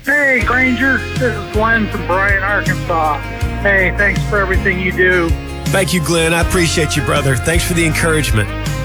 Hey, Granger. This is Glenn from Bryan, Arkansas. Hey, thanks for everything you do. Thank you, Glenn. I appreciate you, brother. Thanks for the encouragement.